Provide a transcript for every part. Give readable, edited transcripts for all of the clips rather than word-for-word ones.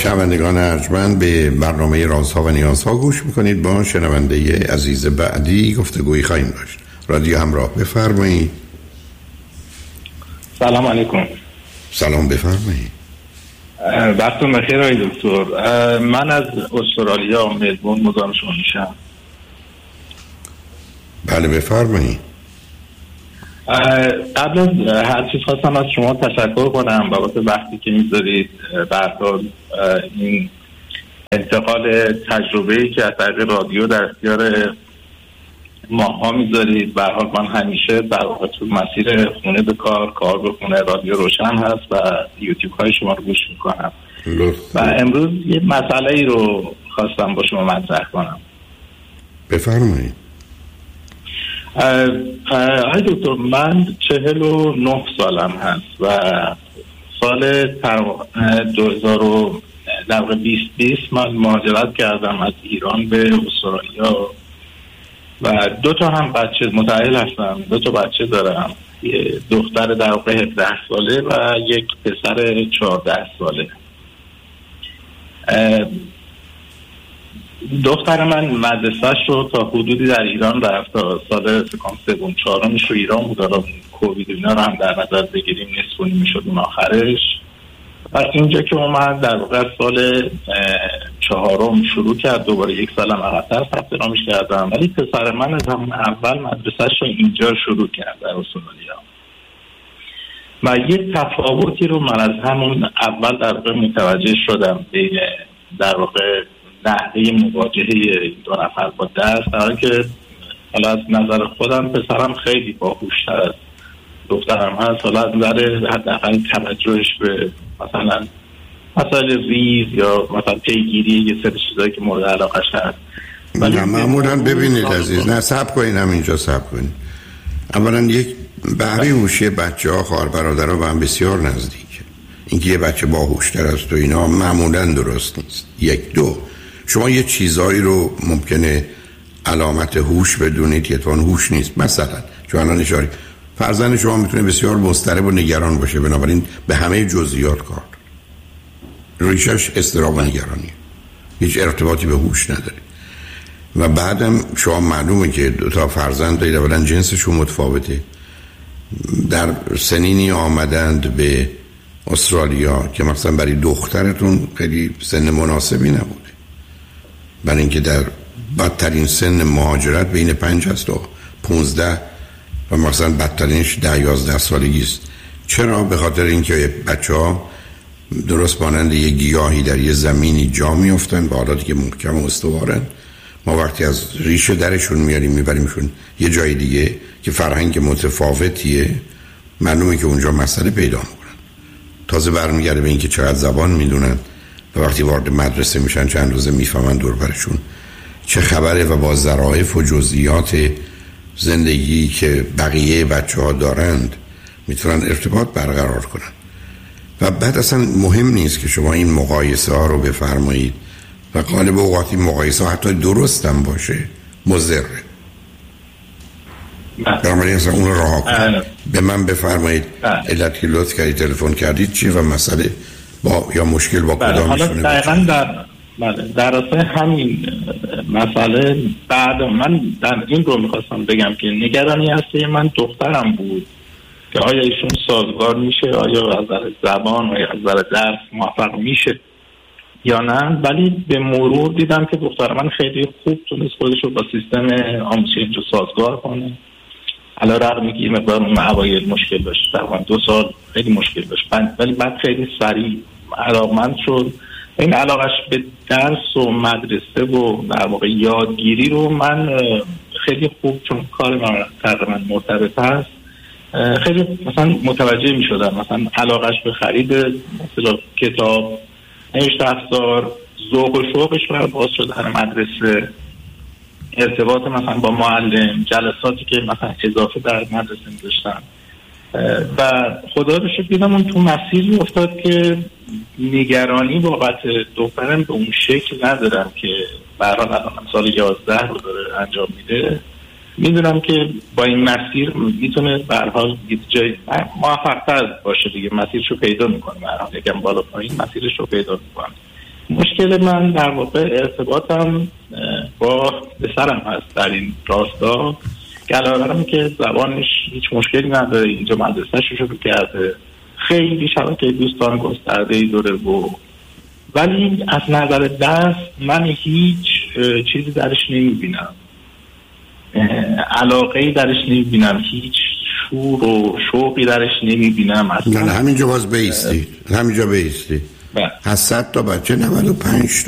شنوندگان ارجمند، به برنامه رازها و نیازها گوش میکنید. با شنونده عزیز بعدی گفتگویی خواهیم داشت. رادیو همراه، بفرمایید. سلام علیکم. سلام، بفرمایید. وقتتون بخیر آقای دکتر. من از استرالیا ملبورن مزاحم شما میشم. بله بفرمایید. قبل از هر چیز خواستم از شما تشکر کنم بابت وقتی که میذارید برای این انتقال تجربه‌ای که از طریق رادیو در اختیار ماها میذارید. به هر حال من همیشه در واقع تو مسیر خونه به کار به خونه رادیو روشن هست و یوتیوب های شما رو گوش میکنم و امروز یه مسئله ای رو خواستم با شما مطرح کنم. بفرمایید. آقای دکتر، من 49 سالم هست و سال 2020 من مهاجرت کردم از ایران به استرالیا و 2 تا هم بچه متأهل هستم. 2 تا بچه دارم، یه دختر در واقع 17 ساله و یک پسر 14 ساله. دختر من مدرسه‌اش رو تا حدودی در ایران رفت، تا سال سوم 4 رو ایران بود. حالا کووید اینا رو هم در نظر بگیریم نصف و نیمه شد اون آخرش. و اینجا که اومد در واقع سال 4 شروع کرد، دوباره 1 سالم عقب‌تر ثبت نامش کردم، ولی پسر من از همون اول مدرسه‌اش رو اینجا شروع کرد در استرالیا و یه تفاوتی رو من از همون اول در واقع متوجه شدم بین در واقع نحوه مواجهه این 2 نفر با درس. در حالی که حالا از نظر خودم پسرم خیلی باهوش‌تر از دخترم هست، حالا از نظر حداقل توجهش به مثلا مسائل ریز یا مثلا پیگیری یه سری چیزایی که مورد علاقه‌اش هست. نه معمولا ببینید عزیز، نه صبر کنین، همینجا صبر کنین. اولا یک بهره هوشی بچه‌ها خواهر برادرها به هم بسیار نزدیکه. اینکه یه بچه باهوش‌تر از تو اینا معمولا درست نیست. 1 2 شما یه چیزایی رو ممکنه علامت هوش بدونید که اتفاقاً هوش نیست. مثلا چون الان اشاره فرزند شما میتونه بسیار مضطرب و نگران باشه، بنابراین به همه جزئیات کار ریشش اضطراب و نگرانیه، هیچ ارتباطی به هوش نداره. و بعدم شما معلومه که 2 تا فرزند دارید، اولا جنسشون متفاوته، در سنینی آمدند به استرالیا که مثلا برای دخترتون خیلی سن مناسبی نبوده، برای اینکه در بدترین سن مهاجرت بین 5 است و 15 و مثلا بدترینش 10-11 سالگی است. چرا؟ به خاطر اینکه بچه‌ها درست مانند یه گیاهی در یه زمینی جا میافتن با حالاتی که محکم و استوارن. ما وقتی از ریشه درشون میاریم میبریمشون یه جای دیگه که فرهنگ متفاوتیه، معلومه که اونجا مسئله پیدا میکنن. تازه برمیگرده به اینکه چقدر زبان میدونن و وقتی وارد مدرسه میشن چند روزه میفهمن دور برشون چه خبره و با ظرافت و جزئیات زندگی که بقیه بچه‌ها دارند میتونن ارتباط برقرار کنن. و بعد اصلا مهم نیست که شما این مقایسه ها رو بفرمایید و غالب اوقات این مقایسه ها حتی درست هم باشه مضره. بنابراین اصلا اون رو رها کنید. به من بفرمایید علت که لطف کردید تلفن کردید چیه و مسئله با یا مشکل با کدامشونه؟ دقیقاً در راستای همین مسئله بعد من در این رو میخواستم بگم که نگرانی هستی من دخترم بود که آیا ایشون سازگار میشه، آیا از نظر زبان و از نظر درس موفق میشه یا نه. ولی به مرور دیدم که دختر من خیلی خوب تونست خودش رو با سیستم آموزشی اینجا سازگار کنه. علی رغم اینکه مقدار اون اوایل مشکل داشت، تقریبا 2 سال خیلی مشکل داشت، ولی بعد خیلی سریع علاقمند شد. این علاقش به درس و مدرسه و در واقع یادگیری رو من خیلی خوب، چون کار من تقریبا مرتبط هست، خیلی مثلا متوجه می شدم. مثلا علاقش به خرید مثلا کتاب، نوشت افزار، ذوق و شوقش برای باز شدن مدرسه، ارتباط مثلا با معلم، جلساتی که مثلا اضافه در مدرسه می داشتن. و خدا رو شکر دیدم اون تو مسیری افتاد که نگرانی بابت دخترم به اون شکل ندارم که برای الان سال 11 رو داره انجام میده. میدونم که با این مسیر میتونه به هر حال یه جای موفق‌تر باشه دیگه، مسیرشو پیدا میکنه، به هر حال یکم بالا پایین مسیرشو پیدا میکنه. مشکل من در واقع ارتباطم با پسرم هست در این راستا. گلارم که زبانش هیچ مشکلی نداره، اینجا مدرسه‌ش رو شروع کرده، خیلی شبکه دوستان گسترده‌ای داره ولی از نظر درس من هیچ چیزی درش نمیبینم، علاقه‌ای درش نمیبینم، هیچ شور و شوقی درش نمیبینم اصلا. نه همینجا باز بیستی، همینجا بیستی. از 100 تا بچه 95 تا،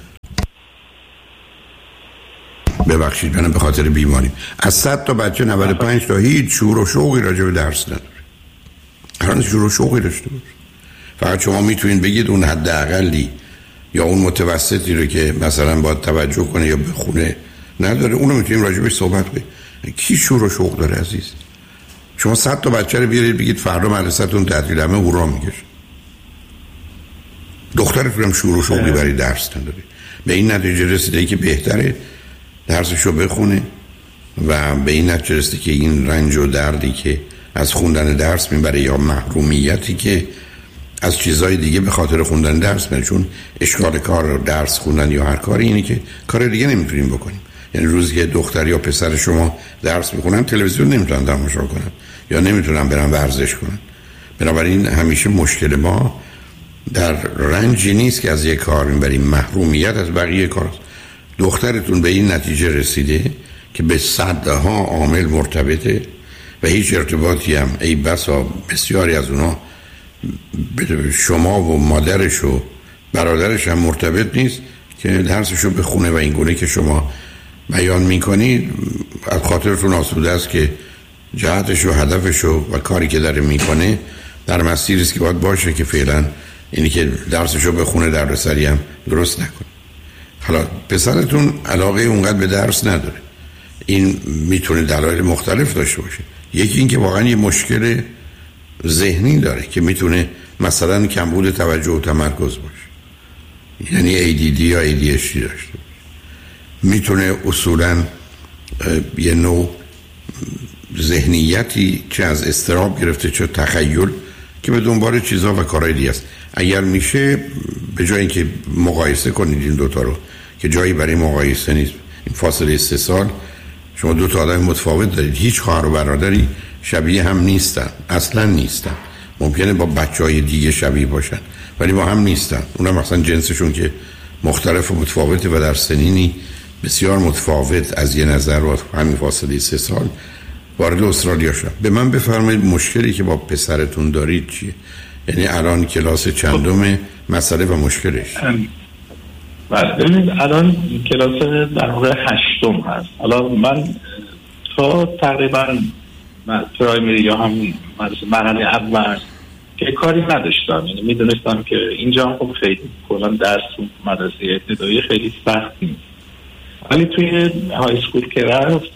ببخشید منم به خاطر بیماری، از 100 تا بچه 95 تا هیچ شور و شوقی راجع به درس نداره. هر شور و شوقی داشته باشه. فقط شما میتونین بگید اون حداقلی یا اون متوسطی رو که مثلا باید توجه کنه یا بخونه نداره، اونو میتونیم راجع بهش صحبت کنیم. کی شور و شوق داره عزیز؟ شما 100 تا بچه رو بیارید بگید فردا مدرسه‌تون تعطیل، همه هورا میکشه. دخترتون هم شور و شوقی برای درس نداره، به این نتیجه رسیده که بهتره درسشو بخونه و به این نتیجه رسیده که این رنج و دردی که از خوندن درس میبره یا محرومیتی که از چیزای دیگه به خاطر خوندن درس میبره، چون اشکال کار درس خوندن یا هر کاری اینه که کار دیگه نمیتونیم بکنیم. یعنی روزی که دختر یا پسر شما درس میخونن تلویزیون نمیتونن تماشا کنن یا نمیتونن برن ورزش کنن. بنابراین همیشه مشکل ما در رنجی نیست که از یک کار میبریم، محرومیت از بقیه کارست. دخترتون به این نتیجه رسیده که به صدها عامل مرتبطه و هیچ ارتباطی هم ای بسا بسیاری از اونا شما و مادرش و برادرش هم مرتبط نیست که درسشو بخونه و این گونه که شما بیان میکنید از خاطرتون آسوده است که جهتش و هدفش و کاری که داره میکنه در مسیری است که باید باشه که فعلا اینی که درسشو بخونه دردسری هم درست نکنه. حالا پسرتون علاقه اونقدر به درس نداره، این میتونه دلایل مختلف داشته باشه. یکی این که واقعا یه مشکل ذهنی داره که میتونه مثلا کمبود توجه و تمرکز باشه، یعنی ADD یا ADHD داشته باشه. میتونه اصولا یه نوع ذهنیتی چه از اضطراب گرفته چه تخیل که به دنبال چیزها و کارهای دیگه است. اگر میشه به جای اینکه مقایسه کنید این دوتا رو که جایی برای مقایسه نیست، این فاصله 3 سال شما دو تا آدم متفاوت دارید، هیچ خواهر و برادری شبیه هم نیستن، اصلا نیستن. ممکنه با بچهای دیگه شبیه باشن ولی با هم نیستن. اونم مثلا جنسشون که مختلف و متفاوته و در سنینی بسیار متفاوت از یه نظر و همین فاصله 3 سال وارد استرالیا شد. به من بفرمایید مشکلی که با پسرتون دارید چیه؟ یعنی الان کلاس چندم مسئله و مشکلش؟ ببینید الان کلاس در واقع 8م هست. حالا من تا تقریبا پرایمری یا هم مرحله اول که کاری نداشتم، یعنی میدونستم که اینجا هم خب خیلی کلا درس مدرسه ابتدایی خیلی سخت نیست، ولی توی های اسکول که رفت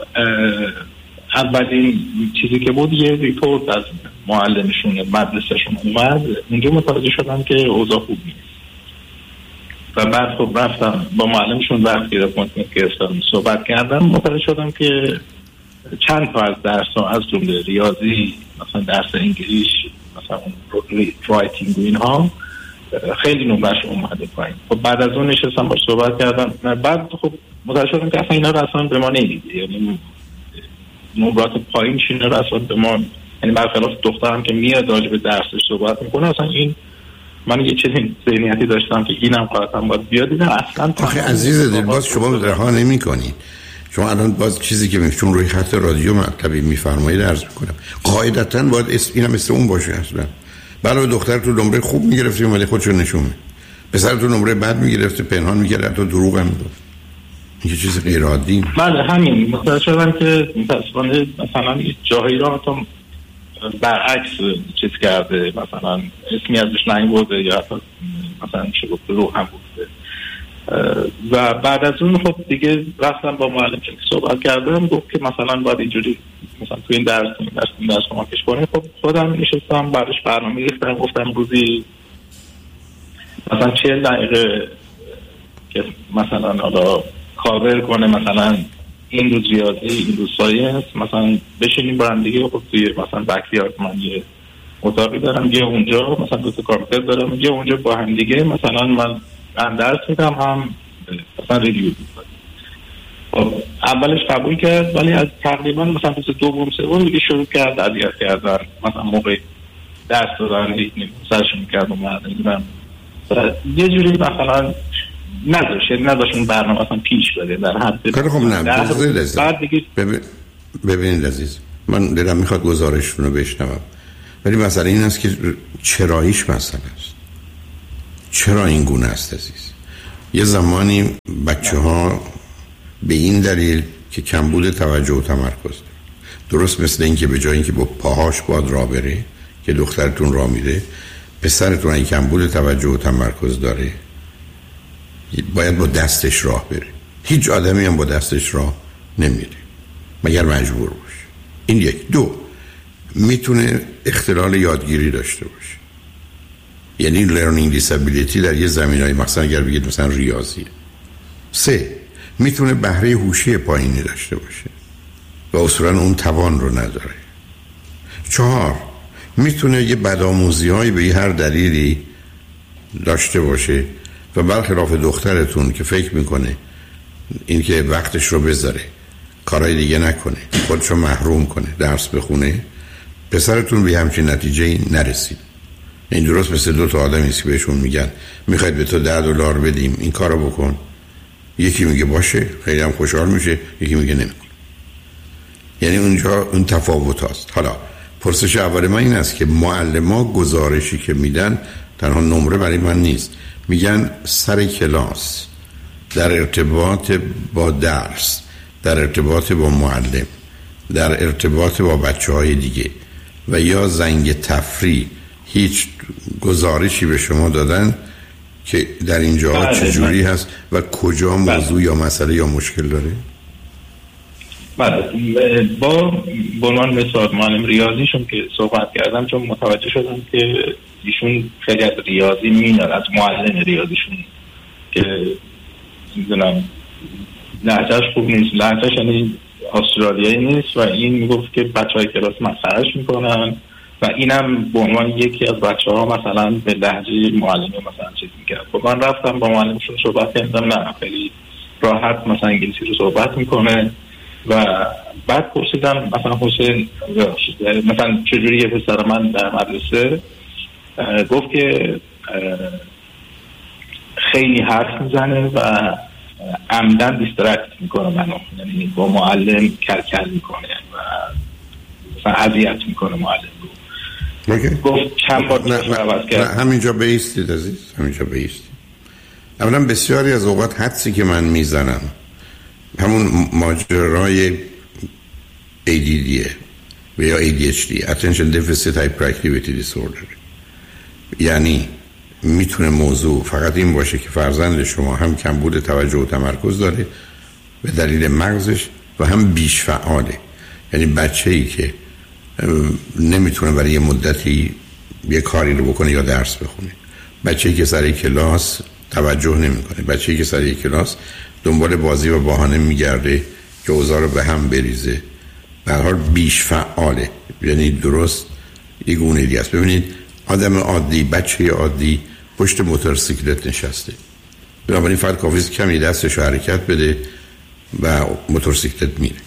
اولین چیزی که بود یه ریپورت از معلمشون مدرسهشون اومد، اونجا متوجه شدم که اوضاع خوب نیست و بعد خب رفتم با معلمشون وقت گرفتم صحبت کردم، متوجه شدم که چند تا از درس ها از جمله ریاضی، مثلا درس انگلیش، مثلا رایتینگ و اینها خیلی نمرش اومده پایین. خب بعد از اون نشستم باش صحبت کردم، بعد خب متوجه شدم که اصلا اینا رو اصلا به ما نمیده، یعنی نمرات پایین شینه رو اصلا به ما، یعنی برخلاف دخترم که میاد راجع به درسش صحبت میکنه، اصلا این من یه چیزی ذهنیتی داشتم که اینم قاطعا باید بیاد، اینا اصلا آخه عزیز دل باز شما رها نمی‌کنید. شما الان باز چیزی که چون روی خط رادیو مطلبی میفرمایید عرض میکنم قاعدتاً باید اینم مثل اون باشه. اصلا برای دختر تو نمره خوب میگرفتی ولی خودشو نشون میده، پسر تو نمره بد میگرفته پنهان میگرفت تو دروغ هم میگفت. این چیز غیر عادی. بله همین متوجه شدم که متأسفانه مثلا جاهایی را تا برعکس چیز کرده، مثلا اسمی ازش نمی‌برده یا مثلا چه گفت رو هم بوده. و بعد از اون خب دیگه رفتم با معلم که صحبت کردم، گفت که مثلا باید اینجوری مثلا تو این درس کمکش کنه. خب خودم نشستم بعدش برنامه ریختم، گفتم روزی مثلا 40 دقیقه که مثلا حالا کاور کنه، مثلا این روز ریاضی این روز ساینس، مثلا بشینیم با هم دیگه. خب توی مثلا بکیارد من یه اتاقی دارم، یه اونجا مثلا 2 تا کامپیوتر دارم، یه اونجا با هم دیگه مثلا من من درس میدم هم مثلا ریویو میکنم. خب اولش قبول کرد ولی از تقریبا مثلا دوم سوم دیگه شروع کرد اذیت کردن، مثلا موقع درس دادن سرشون میکرد و معلم یه جوری مثلا نداشت اون برنامه مثلا پیش بده در حد کار خوب نه. بعد دیگه ببینید عزیز، من دلم میخواد گزارشتون رو بشنوم، ولی مسئله این است که چراییش مسئله است. چرا این گونه است عزیز؟ یه زمانی بچه ها به این دلیل که کمبود توجه و تمرکز داره، درست مثل این که به جای اینکه با پاهاش باید راه بره که دخترتون راه میره، پسرتون این کمبود توجه و تمرکز داره باید با دستش راه بره. هیچ آدمی هم با دستش راه نمیره مگر مجبور باشه. این یک. دو، میتونه اختلال یادگیری داشته باشه، یعنی learning disability در یه زمینه‌ای، مثلا اگر بگید مثلا ریاضی. سه، میتونه بهره هوشی پایینی داشته باشه و اصولا اون توان رو نداره. چهار، میتونه یه بدآموزی‌هایی به هر دلیلی داشته باشه و برخلاف دخترتون که فکر میکنه این که وقتش رو بذاره کارهای دیگه نکنه، خودشو محروم کنه، درس بخونه، پسرتون به همچین نتیجه نرسید. این درست مثل دو تا آدمی است که بهشون میگن میخواید به تو $10 بدیم این کارو بکن، یکی میگه باشه خیلی هم خوشحال میشه، یکی میگه نمیکنه. یعنی اونجا اون تفاوت هست. حالا پرسش اول من این است که معلم‌ها گزارشی که میدن تنها نمره برای من نیست، میگن سر کلاس در ارتباط با درس، در ارتباط با معلم، در ارتباط با بچه‌های دیگه و یا زنگ تفریح هیچ گزارشی به شما دادن که در اینجا چجوری هست و کجا موضوع یا مسئله یا مشکل داره؟ با عنوان مثال معلم ریاضیشون که صحبت کردم، چون متوجه شدم که ایشون خیلی از ریاضی میدونن، از معلم ریاضیشون که میدونم لهجهش خوب نیست، لهجهش یعنی استرالیایی نیست و این میگفت که بچهای کلاس مسخرهش میکنن و اینم به عنوان یکی از بچه‌ها مثلا به لهجه معلم مثلا چیز میکرد. خب من رفتم با معلمشون صحبت کردم، نه خیلی راحت مثلا انگلیسی رو صحبت میکنه و بعد پرسیدم مثلا حسین مثلا چجوری یه پسر من در مدرسه، گفت که خیلی حرف میزنه و عمدن دیسترکت میکنه منو، یعنی با معلم کلکل میکنه و مثلا اذیت میکنه معلم رو. گفت چند بار عوض کرد. همینجا بیستید عزیز، همینجا بیستید. اولا بسیاری از اوقات حدسی که من میزنم همون ماجرای ADD و یا ADHD Attention Deficit Hyperactivity Disorder، یعنی میتونه موضوع فقط این باشه که فرزند شما هم کمبود توجه و تمرکز داره به دلیل مغزش و هم بیش فعاله، یعنی بچه‌ای که نمیتونه برای یه مدتی یه کاری رو بکنه یا درس بخونه، بچه‌ای که سر کلاس توجه نمیکنه، بچه‌ای که سر کلاس دنبال بازی و بهانه میگرده که اوضاع رو به هم بریزه، به هر حال بیش فعاله، یعنی درست یه گونه دیگه است. ببینید آدم عادی، بچه عادی پشت موتورسیکلت نشسته، بنابراین فقط کافیه کمی دستش رو حرکت بده و موتورسیکلت میره.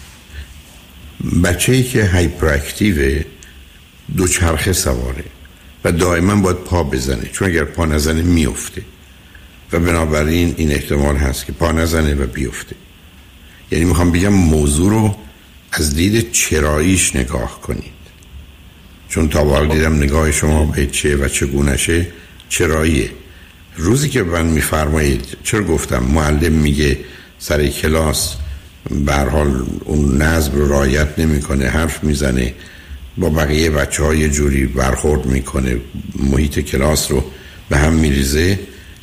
بچه‌ای که هایپر اکتیو دوچرخه سواره و دائما باید پا بزنه، چون اگر پا نزنه میفته و بنابراین این احتمال هست که پا نزنه و بیفته. یعنی میخوام بگم موضوع رو از دید چراییش نگاه کنید، چون تا حالا دیدم نگاه شما به چه و چگونه‌شه چراییه. روزی که من میفرمایید چرا گفتم معلم میگه سر کلاس به هر حال اون نظم رو رعایت نمیکنه، حرف میزنه، با بقیه بچه‌ها یه جوری برخورد میکنه، محیط کلاس رو به هم میریزه،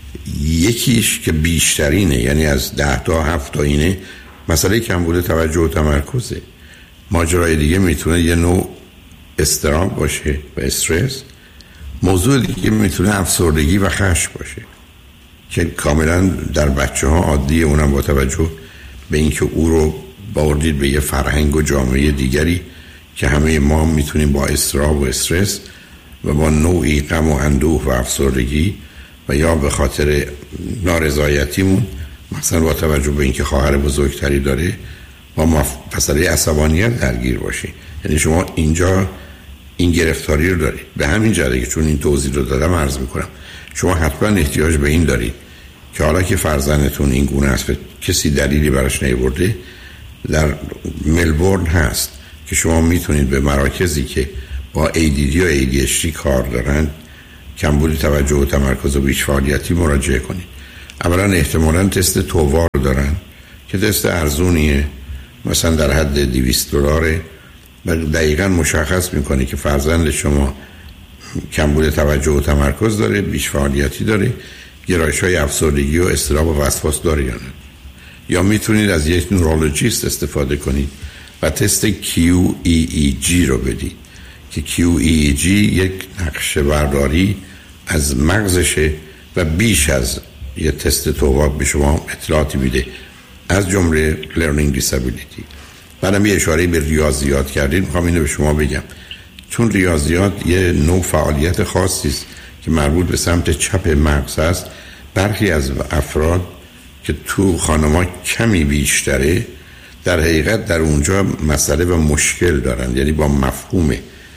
یکیش که بیشترینه، یعنی از 10 تا 7 تا اینه مسئله کمبود توجه و تمرکزه. ماجرای دیگه میتونه یه نوع اضطراب باشه و استرس. موضوع دیگه میتونه افسردگی و خشم باشه که کاملا در بچه‌ها عادیه، اونم با توجه به اینکه او رو باوردید به یه فرهنگ و جامعه دیگری که همه ما میتونیم با اضطراب و استرس و با نوعی غم و اندوه و افسردگی و یا به خاطر نارضایتیمون مثلا با توجه به اینکه خواهر بزرگتری داره با مسئله عصبانیت درگیر باشی. یعنی شما اینجا این گرفتاری رو دارید. به همین جهته که چون این توضیح رو دادم عرض میکنم شما حتما احتیاج به این دارید که حالا که فرزندتون این گونه است کسی دلیلی براش نیورده، در ملبورن هست که شما میتونید به مراکزی که با ADD و ADHD کار دارن، کمبود توجه و تمرکز و بیش فعالیتی، مراجعه کنید. اولا احتمالاً تست تووار دارن که تست ارزونیه، مثلا در حد $200 و دقیقاً مشخص میکنه که فرزند شما کمبود توجه و تمرکز داره، بیش فعالیتی داره، گرایش‌های افسردگی و اضطراب و وسواس داره یا نه. یا میتونید از یک نورولوژیست استفاده کنید و تست QEEG رو بدید که QEEG یک نقشه برداری از مغزشه و بیش از یه تست تووار به شما اطلاعاتی میده، از جمله learning disability. بعدم یه اشاره به ریاضیات کردید، میخوام اینو به شما بگم چون ریاضیات یه نوع فعالیت خاصی است که مربوط به سمت چپ مغز است. برخی از افراد که تو خانم‌ها کمی بیشتره در حقیقت در اونجا مسئله و مشکل دارن، یعنی با مفهوم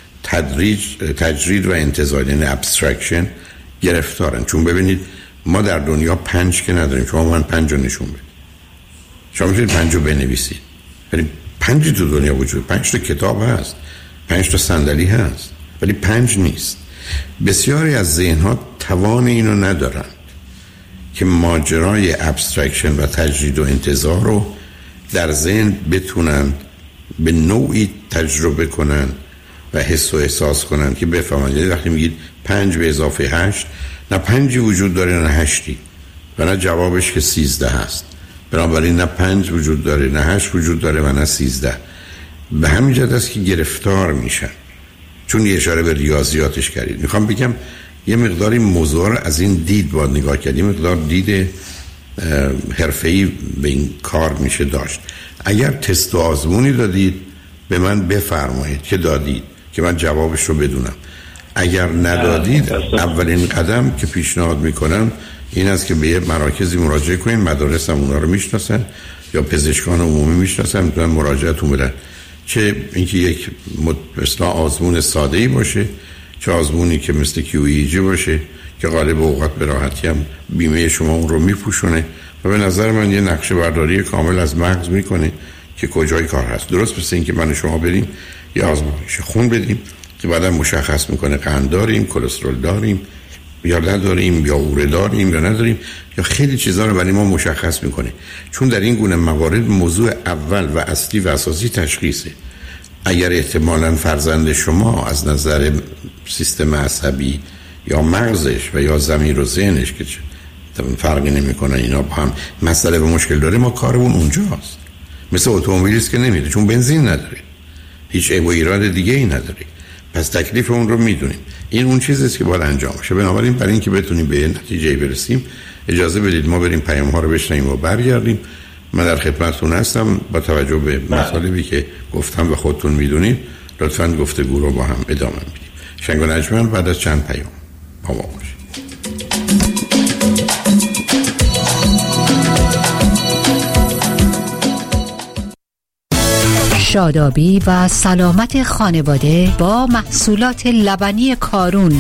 تجرید و انتزاع، یعنی ابسترکشن گرفتارن. چون ببینید ما در دنیا 5 که نداریم. شما من 5 رو نشون بدید، شما میتونید 5 رو بنویسید، ولی 5 تو دنیا وجود، 5 تا کتاب هست، 5 تا صندلی هست، ولی 5 نیست. بسیاری از ذهن‌ها توان اینو ندارن که ماجرای ابسترکشن و تجرید و انتزاع رو در ذهن بتونن به نوعی تجربه کنن و حس و احساس کنن که بفهمن. یعنی وقتی میگید 5 به اضافه 8، نه 5 وجود داره نه 8 و نه جوابش که 13 هست. بنابراین نه 5 وجود داره نه 8 وجود داره و نه 13. به همین جهت است که گرفتار میشن. چون یه اشاره به ریاضیاتش کردید، میخوام بگم یه مقداری موضوع از این دید باید نگاه کرد. یه مقدار دید حرفه‌ای به این کار میشه داشت. اگر تست و آزمونی دادید به من بفرمایید که دادید که من جوابش رو بدونم. اگر ندادید اولین قدم که پیشنهاد میکنم این است که به یه مراکزی مراجعه کنید. مدارس هم اونا رو میشناسن یا پزشکان عمومی میشناسن، میتونن مراجعتون بدن. چه اینکه یک مثلا آزمون ساده‌ای باشه، چه آزمونی که مثل QEEG باشه که غالب اوقات به راحتی هم بیمه شما اون رو میپوشونه و به نظر من یه نقشه برداری کامل از مغز میکنه که کجای کار هست. درست مثل این که من و شما بریم یه آزمایش خون بدیم که بعدا مشخص میکنه قند داریم، کلسترول داریم یا نداریم، یا اوره داریم یا نداریم، یا خیلی چیزا رو برای ما مشخص میکنه. چون در این گونه موارد موضوع اول و اصلی و اساسی تشخیصه. اگر احتمالاً فرزند شما از نظر سیستم عصبی یا مغزش و یا ضمیر و ذهنش که فرقی نمیکنه اینا با هم مسئله و مشکل داره، ما کارمون اونجاست. مثل اتومبیلیست که نمیره چون بنزین نداره، هیچ عیب و ایراد دیگه ای نداره، پس تکلیف اون رو میدونیم. این اون چیزیست که باید انجام بشه. بنابراین برای اینکه بتونیم به نتیجه برسیم اجازه بدید ما بریم پیام ها رو بشنویم و برگردیم. من در خدمتتون هستم. با توجه به مطالبی که گفتم و خودتون میدونید لطفاً گفتگو رو با هم ادامه میدیم. شنگ و نجمن بعد از چند پیام با ما باشید. شادابی و سلامت خانواده با محصولات لبنی کارون.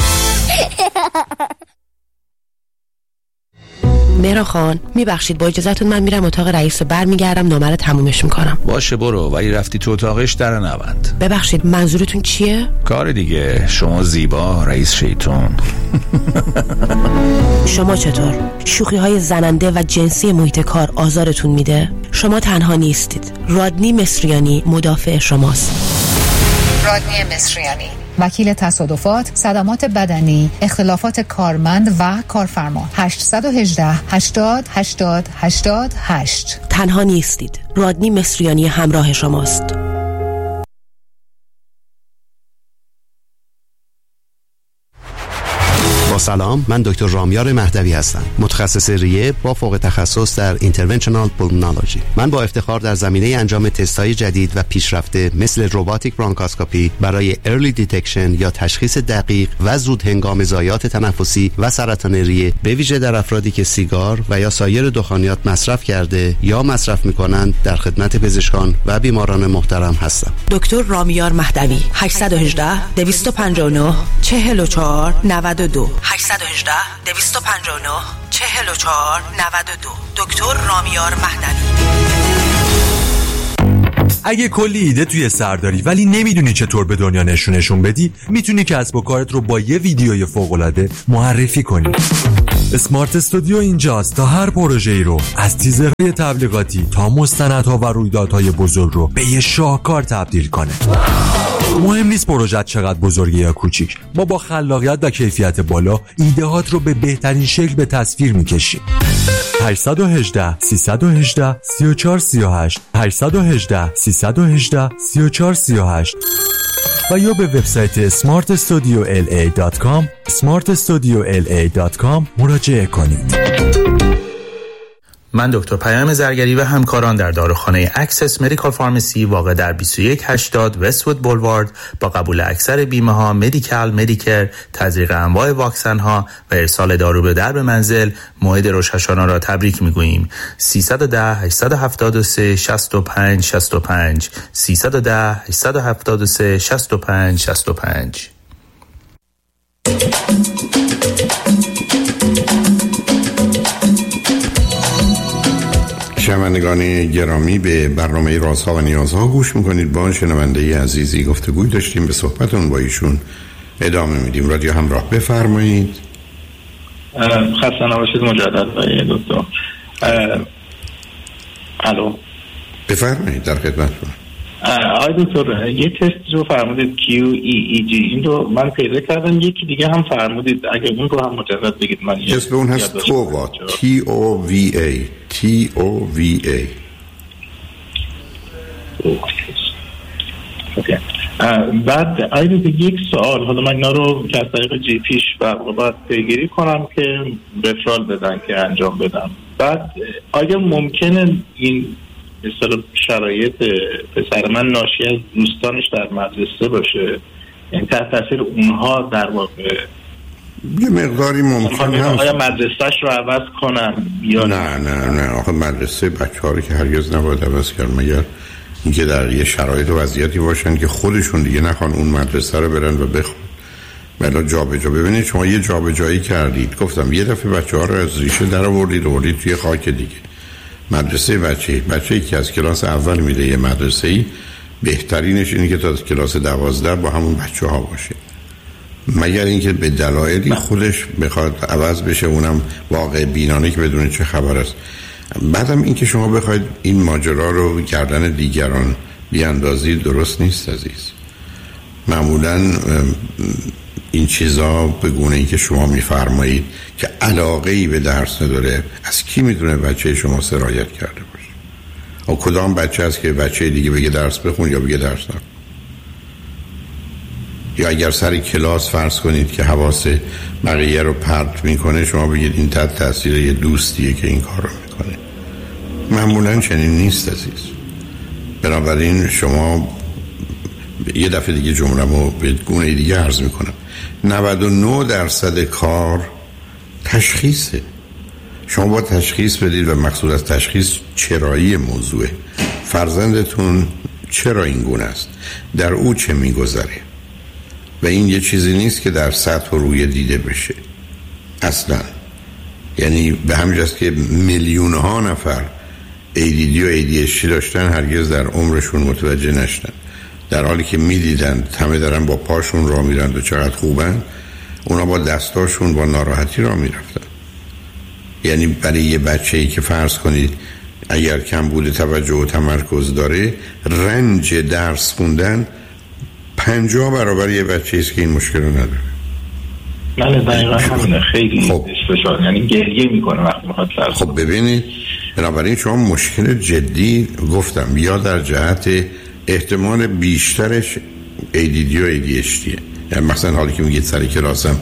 مهران خان میبخشید با اجازهتون من میرم اتاق رئیس و برمیگردم نامه رو تمومش میکنم. باشه برو، ولی رفتی تو اتاقش در نبند. ببخشید منظورتون چیه؟ کار دیگه. شما زیبا رئیس شیطون. شما چطور؟ شوخی های زننده و جنسی محیط کار آزارتون میده؟ شما تنها نیستید. رادنی مصریانی مدافع شماست. رادنی مصریانی، وکیل تصادفات، صدمات بدنی، اختلافات کارمند و کارفرما. 818 80 80 88. تنها نیستید. رادنی مصریانی همراه شماست. با سلام، من دکتر رامیار مهدوی هستم، متخصص ریه با فوق تخصص در اینترونشنال پولمونولوژی. من با افتخار در زمینه انجام تست‌های جدید و پیشرفته مثل رباتیک برانکاسکوپی برای ارلی دیتکشن یا تشخیص دقیق و زود هنگام ضایعات تنفسی و سرطان ریه، به ویژه در افرادی که سیگار و یا سایر دخانیات مصرف کرده یا مصرف می‌کنند، در خدمت پزشکان و بیماران محترم هستم. دکتر رامیار مهدوی 818 259 44 92 818 259 44 92. دکتر رامیار مهدوی. اگه کلی ایده توی سر داری ولی نمیدونی چطور به دنیا نشونشون بدی، میتونی کسب و کارت رو با یه ویدیوی فوق‌العاده معرفی کنی. اسمارت استودیو اینجاست تا هر پروژه‌ای رو از تیزرهای تبلیغاتی تا مستندها و رویدادهای بزرگ رو به یه شاهکار تبدیل کنه. مهم نیست پروژت چقدر بزرگه یا کوچیک، ما با خلاقیت و کیفیت بالا ایده‌هات رو به بهترین شکل به تصویر می‌کشیم. 818 318 3438 818 318 3438 و یا به وبسایت smartstudiola.com smartstudiola.com مراجعه کنید. من دکتر پیام زرگری و همکاران در داروخانه اکسس مدیکال فارمسی واقع در 2180 وست‌وود بولوارد با قبول اکثر بیمه ها، مدیکال، مدیکر، تزریق انواع واکسن ها و ارسال دارو به درب منزل موعد روش‌حشانه را تبریک می‌گوییم. 310 873 65 65 310 873 65 65. شنوندگان گرامی، به برنامه رازها و نیازها گوش میکنید. با شنونده عزیزی گفتگوی داشتیم، به صحبتون با ایشون ادامه میدیم. رادیو همراه، بفرمایید. خسته نباشید مجدد دکتر. الو، بفرمایید، در خدمتتون. آقای دکتر، یه تست رو فرمودید QEEG، این رو من پیدا کردم. یکی دیگه هم فرمودید، اگه اون رو هم مجدد بگید. من اسم اون هست تووا، TOVA. بعد آیا یک سوال، حالا من اینا رو که از طریق جی پیش باید پیگیری کنم که رفرال بدن که انجام بدم. بعد آیا ممکنه این مثلا شرایط پسر من ناشی از دوستانش در مدرسه باشه، یعنی تحت تاثیر اونها در واقع یه مقداری ممکن هست آیا مدرسهش رو عوض کنم یا نه آخه مدرسه بچه‌ها رو که هرگز نباید عوض کرد، مگر اینکه در یه شرایط و وضعیتی باشن که خودشون دیگه نخوان اون مدرسه رو برن و بخون. بلا جابجا. ببینید شما یه جابجایی کردید، گفتم یه دفعه بچه‌ها رو از ریشه در آوردید توی خاک دیگه. مدرسه بچه‌ای که از کلاس اول میره یه مدرسه‌ای، بهترینش اینه که تا کلاس 12 با همون بچه‌ها باشه، مگر اینکه به دلایلی خودش بخواد عوض بشه، اونم واقع بینانه که بدون چه خبر است. بعدم اینکه شما بخواید این ماجرا رو گردن دیگران بیاندازید درست نیست عزیز. معمولاً این چیزا به گونه ای که شما میفرمایید که علاقه‌ای به درس نداره، از کی میدونه بچه شما سرایت کرده باشه؟ او کدام بچه است که بچه دیگه بگه درس بخون یا بگه درس نکن؟ یا اگر سر کلاس فرض کنید که حواس بقیه رو پرت میکنه، شما بگید این تحت تاثیر یه دوستیه که این کار رو میکنه. معمولاً چنین نیست عزیز. بنابراین شما یه دفعه دیگه جمله‌مو به گونه دیگه عرض میکنم. 99% کار تشخیصه. شما با تشخیص بدید و مقصود از تشخیص چرایی موضوعه. فرزندتون چرا این گونه است؟ در او چه میگذره؟ و این یه چیزی نیست که در سطح و روی دیده بشه اصلا. یعنی به همین جاست که میلیون ها نفر ADD و ADHD داشتن، هرگز در عمرشون متوجه نشدن، در حالی که میدیدن همه دارن با پاشون راه میرن و چقدر خوبن، اونا با دستاشون با ناراحتی راه میرفتن. یعنی برای یه بچه‌ای که فرض کنید اگر کم بوده توجه و تمرکز داره، رنج درس خوندن 50 برابر یه بچه‌ای است که این مشکل رو نداره. بله دقیقا همونه. خیلی فشار، یعنی گریه میکنه وقتی میخواد درس. خب ببینید، بنابراین شما مشکل جدی گفتم یا در جهت احتمال بیشترش ADD و ADHD، یعنی مثلا حالی که میگید سر کلاسم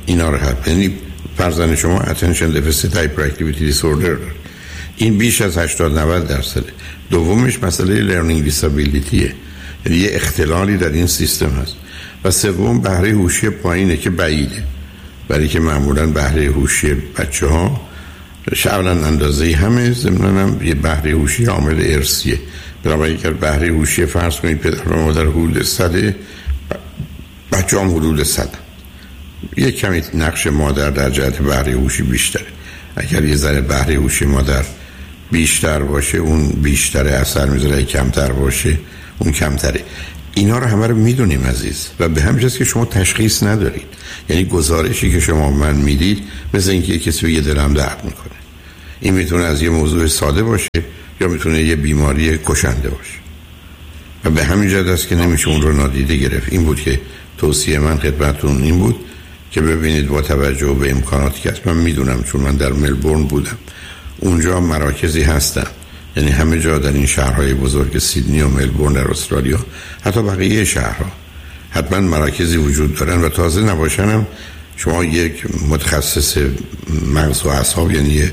اینا رو حل. یعنی فرزند شما attention deficit hyperactivity disorder داره، این بیش از 80-90%. دومش مسئله learning disability، یعنی یه اختلالی در این سیستم هست. و سوم بهره هوشی پایینه که بعیده، برای که معمولا بهره هوشی بچه‌ها شعلا اندازه‌ای همه، ضمناً یه بهره هوشی عامل ارثیه. برای که بهره هوشی فرض کنید پدر و مادر حدود 100، بچه‌ها هم حدود 100. یه کمی نقش مادر در جهت بهره هوشی بیشتره. اگر یه ذره بهره هوشی مادر بیشتر باشه اون بیشتر اثر میذاره، کمتر باشه اون کمتره. اینا رو همه رو میدونیم عزیز، و به همین جاست که شما تشخیص ندارید. یعنی گزارشی که شما من میدید مثل اینکه کسی به یه دلم درد میکنه. این میتونه از یه موضوع ساده باشه یا میتونه یه بیماری کشنده باشه، و به همین جهت است که نمیشه اون رو نادیده گرفت. این بود که توصیه من خدمتتون این بود که ببینید با توجه به امکاناتی که هست، من میدونم چون من در ملبورن بودم، اونجا مراکزی هستن، یعنی همه جا در این شهرهای بزرگ سیدنی و ملبورن در استرالیا، حتی بقیه شهرها حتما مراکزی وجود دارن و تازه نباشنم شما یک متخصص مغز و اعصاب، یعنی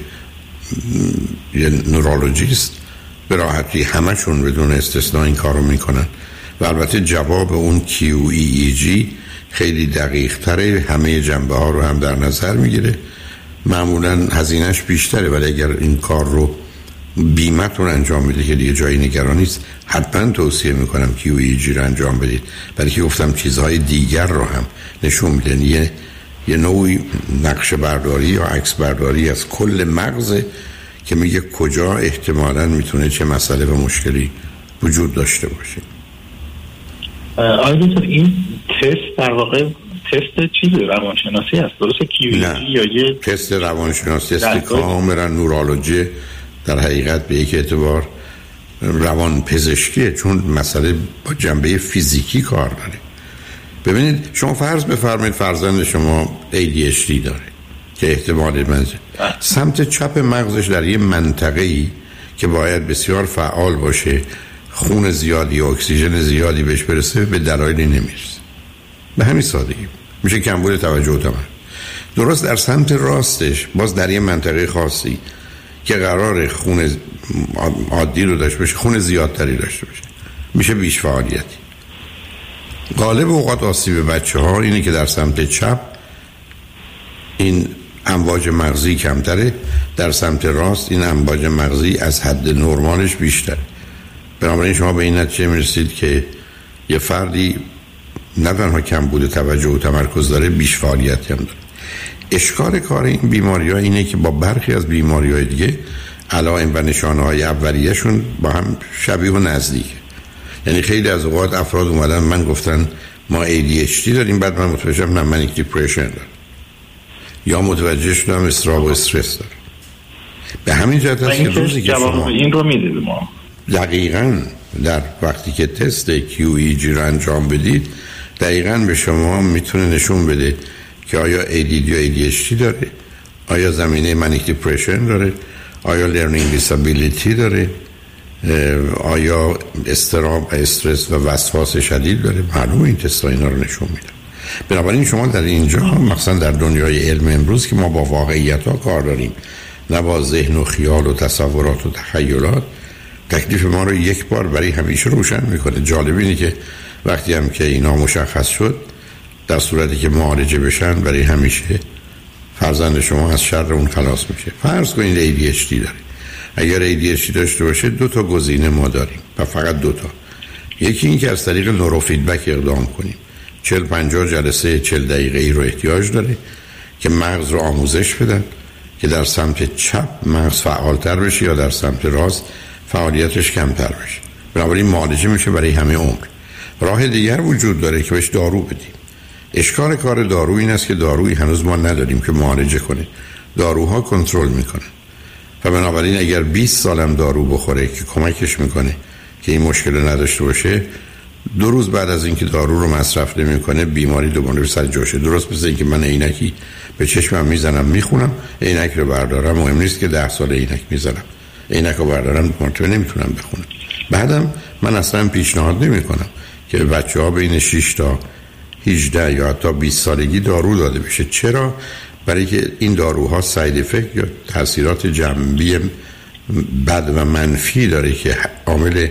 یه نورولوژیست به راحتی همشون بدون استثناء این کارو میکنن. و البته جواب اون QEEG خیلی دقیق تره، همه جنبه ها رو هم در نظر میگیره، معمولا هزینهش بیشتره، ولی اگر این کار رو بیمتون انجام میده که دیگه جایی نگرانی نیست، حتما توصیه میکنم QEEG رو انجام بدید. برای که گفتم چیزهای دیگر رو هم نشون میده، یه نوعی نقشه برداری یا عکس برداری از کل مغز که میگه کجا احتمالاً میتونه چه مسئله و مشکلی وجود داشته باشه. آیا دکتر این تست در واقع تست چیزی روانشناسی هست درسته؟ QEEG یا یه تست روانشناسی است که کاملا نورولوژی در حقیقت به یک اعتبار روان پزشکیه، چون مسئله با جنبه فیزیکی کار داره. ببینید شما فرض بفرمایید فرزند شما ADHD داره که احتمال سمت چپ مغزش در یه منطقه‌ای که باید بسیار فعال باشه، خون زیادی و اکسیژن زیادی بهش برسه، به دلایلی نمیرسه. به همین سادگی میشه کمبود توجه و تمرکز. درست در سمت راستش باز در یه منطقه خاصی که قرار خون عادی رو داشته باشه، خون زیادتری داشته باشه، میشه بیش فعالیتی. غالب اوقات آسیب بچه‌ها اینه که در سمت چپ این امواج مغزی کمتره، در سمت راست این امواج مغزی از حد نرمالش بیشتره. بنابراین شما به این نتیجه میرسید که یه فردی نه تنها کمبود توجه و تمرکز داره، بیش فعالیتی هم داره. اشکال کار این بیماری‌ها اینه که با برخی از بیماری‌های دیگه علائم و نشانه‌های اولیه‌شون با هم شبیه و نزدیکه. یعنی خیلی از اوقات افراد اومدن من گفتن ما ADHD داریم، بعد من متوجه شدم نه منیک دیپرشن دارم، یا متوجه شدم اضطراب و استرس دارم. به همین جهت است که روزی که شما این رو میدید ما دقیقاً در وقتی که تست QEEG رو انجام بدید، دقیقاً به شما میتونه نشون بده که آیا ADD یا ADHD داره، آیا زمینه منیک دیپرشن داره، آیا لرنینگ دیسابیلیتی داره، آیا اضطراب، استرس و وسواس شدید داره. معلومه این تست‌ها اینا رو نشون میده. بنابراین شما در اینجا مثلا در دنیای علم امروز که ما با واقعیت‌ها کار داریم، نه با ذهن و خیال و تصورات و تخیلات، تکلیف ما رو یک بار برای همیشه روشن میکنه. جالب اینه که وقتی هم که اینا مشخص شد، در صورتی که معالجه بشن برای همیشه فرزند شما از شر اون خلاص میشه. فرض کنید ADHD داره. اگر ADHD داشته باشه 2 تا گزینه ما داریم و فقط 2 تا. یکی این که از طریق نوروفیدبک اقدام کنیم. 40-50 جلسه 40 دقیقه‌ای رو احتیاج داره که مغز رو آموزش بدن که در سمت چپ مغز فعالتر بشه یا در سمت راست فعالیتش کمتر بشه. بنابراین معالجه میشه برای همه عمر. راه دیگر وجود داره که بهش دارو بدیم. اشکال کار دارو این است که دارویی هنوز ما نداریم که معالجه کنه. داروها کنترل میکنن و بنابراین اگر 20 سالم دارو بخوره که کمکش میکنه که این مشکل نداشته باشه، 2 روز بعد از اینکه دارو رو مصرف نمیکنه بیماری دوباره به سر جاشه. درست مثل اینکه من عینکی به چشمم میزنم میخونم، عینک رو بردارم مهم نیست که 10 سال عینک میزنم، عینک رو بردارم مرتبه نمیتونم بخونم. بعدم من اصلا پیشنهاد نمیکنم که بچه‌ها بین 6 تا 18 یا حتی 20 سالگی دارو داده بشه. چرا؟ برای که این داروها ساید افکت یا تاثیرات جانبی بد و منفی داره که عامل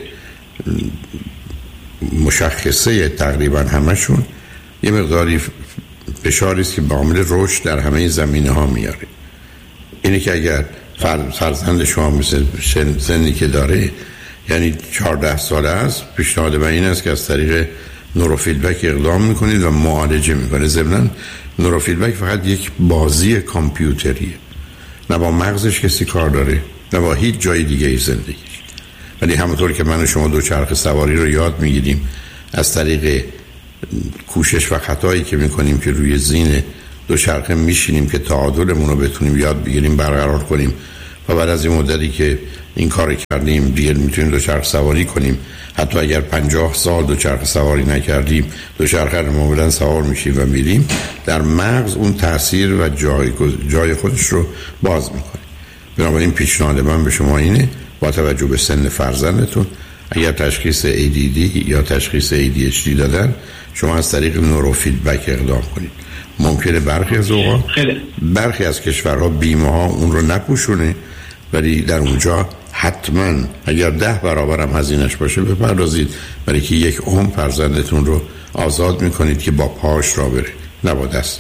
مشخصه تقریبا همشون یه مقداری فشاری است که به عامل رشد در همه زمینه‌ها میاره. اینه که اگر فرزند شما مثل سنی که داره، یعنی 14 ساله است، پیشنهاد من این است که از طریق نوروفیدبک اقدام میکنید و معالجه میکنه. ضمناً نوروفیدبک فقط یک بازی کامپیوتریه، نه با مغزش کسی کار داره نه با هیچ جای دیگه ای زندگیش. ولی همونطور که من و شما دوچرخه سواری رو یاد میگیریم از طریق کوشش و خطایی که میکنیم که روی زین دوچرخه میشینیم که تعادلمون رو بتونیم یاد بگیریم برقرار کنیم و بعد از این مدتی که این کار کردیم دیگه میتونیم دوچرخه سواری کنیم. حتی اگر 50 سال دوچرخه سواری نکردیم دوچرخه رو معمولا سوار میشیم و میریم، در مغز اون تاثیر و جای خودش رو باز میکنه. بنابراین پیشنهاد من به شما اینه با توجه به سن فرزندتون اگر تشخیص ADD یا تشخیص ADHD دادن شما از طریق نوروفیدبک اقدام کنید. ممکنه برخی از اوقات برخی از کشورها بیمه ها اون رو نپوشونه، ولی در اونجا حتما اگر 10 برابر هم هزینه‌اش باشه بپردازید، برای که یک عمر فرزندتون رو آزاد میکنید که با پاش را بره نه با دستش.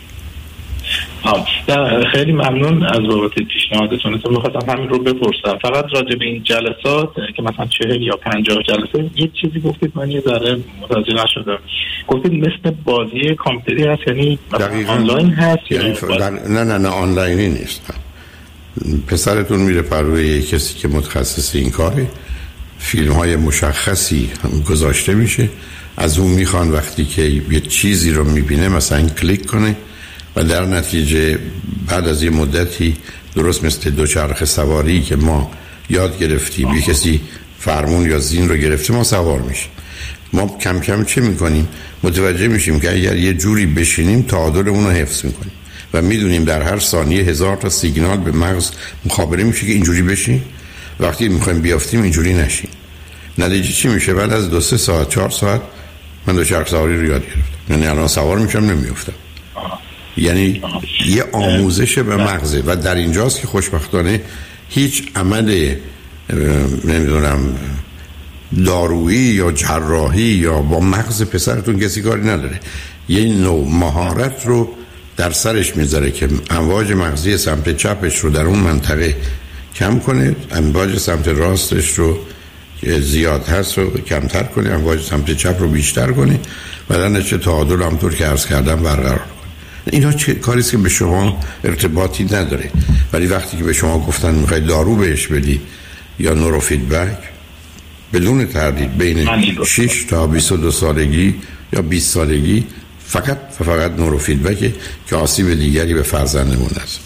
خیلی ممنون از بابت پیشنهادتون. می‌خواستم همین رو بپرسم، فقط راجع به این جلسات که مثلا 40 یا 50 جلسه یک چیزی گفتید من یه ذره متوجه نشدم. گفتید مثل بازی کامپیوتری هست، یعنی آنلاین هست؟ یعنی نه آنلاینی نیست. پسرتون میره پروی کسی که متخصص این کاره، فیلم‌های مشخصی هم گذاشته میشه، از اون میخوان وقتی که یه چیزی رو میبینه مثلا کلیک کنه و در نتیجه بعد از یه مدتی درست مثل دوچرخه سواری که ما یاد گرفتیم، یه کسی فرمون یا زین رو گرفته ما سوار میشیم. ما کم کم چه میکنیم؟ متوجه میشیم که اگر یه جوری بشینیم تعادل اون رو حفظ میکنیم و میدونیم در هر ثانیه 1000 تا سیگنال به مغز مخابره میشه که اینجوری بشین، وقتی میخوایم بیافتیم اینجوری نشین. نتیجه چی میشه؟ بعد از 2-3 ساعت 4 ساعت من دوچرخه سواری رو یاد گرفتم، یعنی الان سوار میشم نمیافتم. یعنی یه آموزش به مغزه و در اینجاست که خوشبختانه هیچ عمل نمیدونم دارویی یا جراحی یا با مغز پسرتون کسی کاری نداره. یه نوع مهارت رو در سرش میذاره که امواج مغزی سمت چپش رو در اون منطقه کم کنه، امواج سمت راستش رو که زیاد هست رو کمتر کنه، امواج سمت چپ رو بیشتر کنه و در نتیجه تعادل همونطور که عرض کردم برقرار کنه. اینا چه کاریست که به شما ارتباطی نداره، ولی وقتی که به شما گفتن میخوای دارو بهش بدی یا نوروفیدبک، بدون تردید بین 6 تا 22 سالگی یا 20 سالگی فقط نوروفیدبک که آسیب دیگری به فرزندمون است.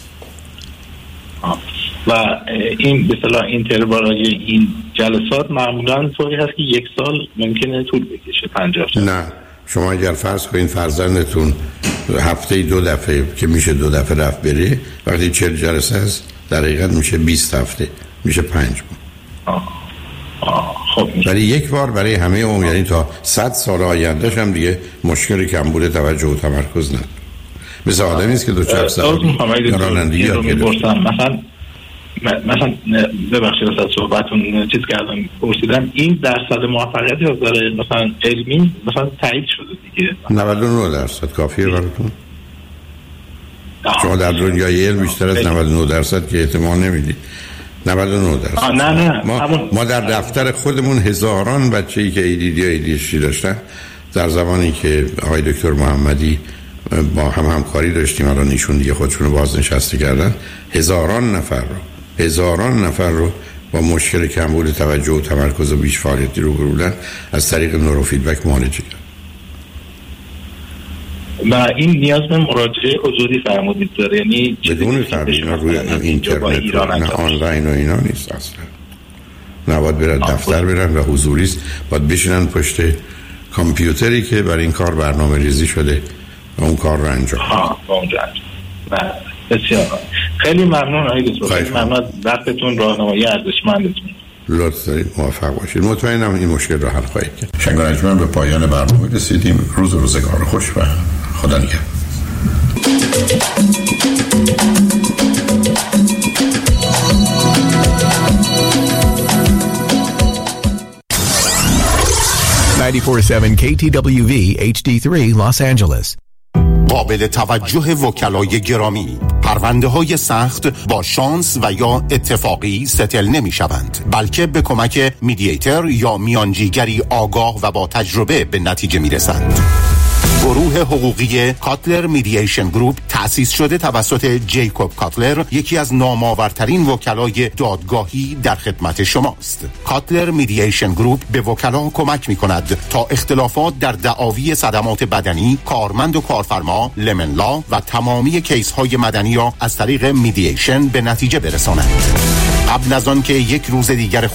و این به اصطلاح اینتروالای این جلسات معمولا طوری هست که 1 سال ممکنه طول بکشه 50 سال. نه، شما اگر فرض کنین فرزندتون هفته 2 دفعه که میشه 2 دفعه رفت بره، وقتی 40 جلسه است در حقیقت میشه 20 هفته، میشه 5 ماه. خب ولی یک بار برای همه عمر، یعنی تا 100 سال آیندهش هم دیگه مشکلی کمبود توجه و تمرکز نداره. مثل آدمی است که دوچرخه سواری یا رانندگی یاد گرفته. مثلا ببخشید از صحبتون چیز کردم پرسیدم این درصد موفقیت از نظر مثلا علمی مثلا تایید شده دیگه 99% کافیه براتون؟ شما در دنیای علم بیشتر از 99% که احتمال نمیدید. 99%. نه ما در دفتر خودمون هزاران بچه‌ای که ADD یا ADHD داشتن، در زمانی که آقای دکتر محمدی با همکاری داشتیم، الان ایشون دیگه خودشون رو بازنشسته کردن، هزاران نفر رو با مشکل کمبود توجه و تمرکز و بیش فعالیتی رو بودن از طریق نوروفیدبک معالجه کرد. و این نیاز به مراجعه حضوری فرمودید داره، یعنی بدون تردید روی اینترنت نه آنلاین و اینا نیست اصلا. نباید برن دفتر برن و حضوری است، باید بشینن پشت کامپیوتری که برای این کار برنامه ریزی شده و اون کار رو انجام بسیار خیلی ممنون آقای دکتر، خیلی ممنون وقتتون، راهنمایی ارزشمندتون. لطف دارید، موفق باشید. مطمئنم این مشکل رو حل خواهید کرد. شنگانجمن به پایان برنامه رسیدیم. روز و روزگار خوش و خدا نگهدار. 94.7 KTWV HD3 Los Angeles. قابل توجه وکلای گرامی، پرونده های سخت با شانس و یا اتفاقی ستل نمی شوند، بلکه به کمک میدییتر یا میانجیگری آگاه و با تجربه به نتیجه می رسند. گروه حقوقی کاتلر میدییشن گروپ تأسیس شده توسط جیکوب کاتلر، یکی از نامآورترین وکلای دادگاهی در خدمت شماست. کاتلر میدییشن گروپ به وکلا کمک می کند تا اختلافات در دعاوی صدمات بدنی، کارمند و کارفرما، لمن لا و تمامی کیس های مدنی را از طریق میدییشن به نتیجه برساند. قبل از آن که یک روز دیگر